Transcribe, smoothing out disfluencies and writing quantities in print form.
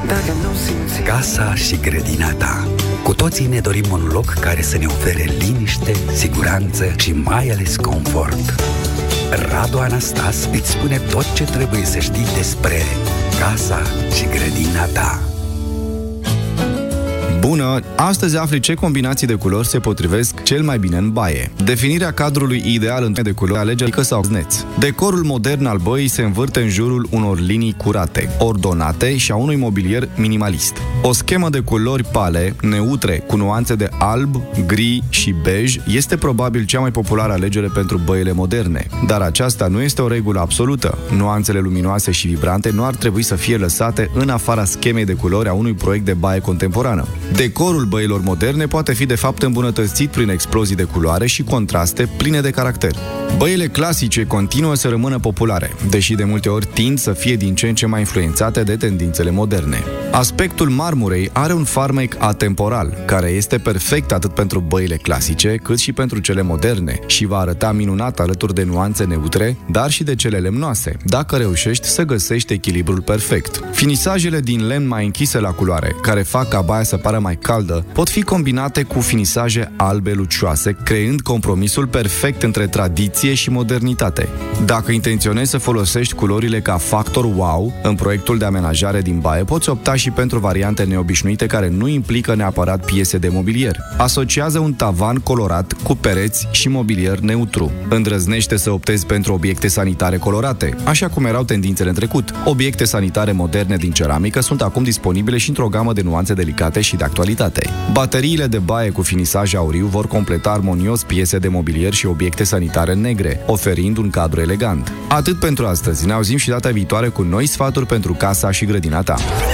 Casa și grădina ta. Cu toții ne dorim un loc care să ne ofere liniște, siguranță și mai ales confort. Radu Anastas îți spune tot ce trebuie să știi despre casa și grădina ta. Bună! Astăzi afli ce combinații de culori se potrivesc cel mai bine în baie. Definirea cadrului ideal în de culori, alegeri sau zneț. Decorul modern al băii se învârte în jurul unor linii curate, ordonate și a unui mobilier minimalist. O schemă de culori pale, neutre, cu nuanțe de alb, gri și bej, este probabil cea mai populară alegere pentru băile moderne. Dar aceasta nu este o regulă absolută. Nuanțele luminoase și vibrante nu ar trebui să fie lăsate în afara schemei de culori a unui proiect de baie contemporană. Decorul băilor moderne poate fi de fapt îmbunătățit prin explozii de culoare și contraste pline de caracter. Băile clasice continuă să rămână populare, deși de multe ori tind să fie din ce în ce mai influențate de tendințele moderne. Aspectul marmurei are un farmec atemporal, care este perfect atât pentru băile clasice, cât și pentru cele moderne și va arăta minunat alături de nuanțe neutre, dar și de cele lemnoase, dacă reușești să găsești echilibrul perfect. Finisajele din lemn mai închise la culoare, care fac ca baia să pară mai caldă, pot fi combinate cu finisaje albe lucioase, creând compromisul perfect între tradiție și modernitate. Dacă intenționezi să folosești culorile ca factor wow în proiectul de amenajare din baie, poți opta și pentru variante neobișnuite care nu implică neapărat piese de mobilier. Asociază un tavan colorat cu pereți și mobilier neutru. Îndrăznește să optezi pentru obiecte sanitare colorate, așa cum erau tendințele în trecut. Obiecte sanitare moderne din ceramică sunt acum disponibile și într-o gamă de nuanțe delicate și de actualitate. Bateriile de baie cu finisaj auriu vor completa armonios piese de mobilier și obiecte sanitare negre, oferind un cadru elegant. Atât pentru astăzi. Ne auzim și data viitoare cu noi sfaturi pentru casa și grădina ta.